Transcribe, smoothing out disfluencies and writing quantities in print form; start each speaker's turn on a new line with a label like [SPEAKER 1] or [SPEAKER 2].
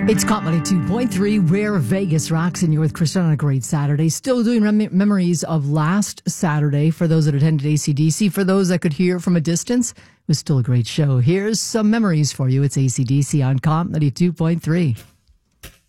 [SPEAKER 1] It's Comedy 2.3, where Vegas rocks, and you're with Kristen on a great Saturday. Still doing memories of last Saturday for those that attended AC/DC. For those that could hear from a distance, it was still a great show. Here's some memories for you. It's AC/DC on Comedy 2.3.